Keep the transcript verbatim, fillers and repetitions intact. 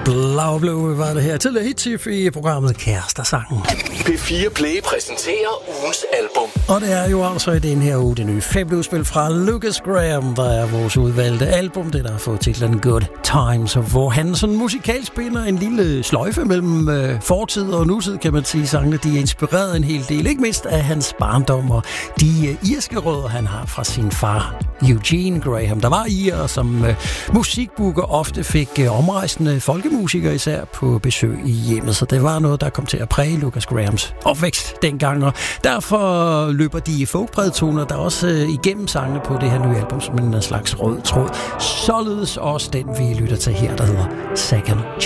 Blau Blue var det her til hit i programmet Kærester-sangen. P fire Play præsenterer ugens album. Og det er jo altså i den her uge det nye femte udspil fra Lukas Graham, der er vores udvalgte album, det der har fået titlen Good Times, hvor han sådan musikalsk binder en lille sløjfe mellem øh, fortid og nutid, kan man sige. Sangene, de er inspireret en hel del, ikke mindst af hans barndom og de øh, irske rødder, han har fra sin far Eugene Graham, der var irer, som øh, musikbooker ofte fik øh, omrejsende folkemusikere især på besøg i hjemmet, så det var noget, der kom til at præge Lukas Grahams opvækst dengang, og derfor løber de folkbredtoner der også øh, igennem sangene på det her nye album som en slags rød tråd. Således også den, vi lytter til her, der hedder Second Chance.